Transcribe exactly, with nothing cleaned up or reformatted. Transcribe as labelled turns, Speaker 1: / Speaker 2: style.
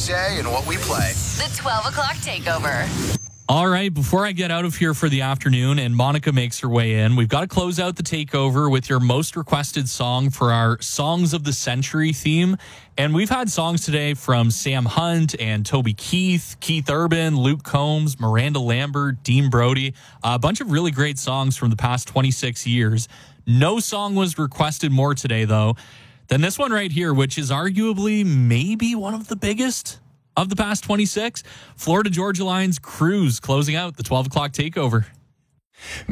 Speaker 1: say and what we play.
Speaker 2: The twelve o'clock takeover.
Speaker 3: All right, before I get out of here for the afternoon and Monica makes her way in, we've got to close out the takeover with your most requested song for our Songs of the Century theme. And we've had songs today from Sam Hunt and Toby Keith, Keith Urban, Luke Combs, Miranda Lambert, Dean Brody, a bunch of really great songs from the past twenty-six years. No song was requested more today, though, than this one right here, which is arguably maybe one of the biggest of the past twenty-six. Florida Georgia Line's Cruise closing out the twelve o'clock takeover.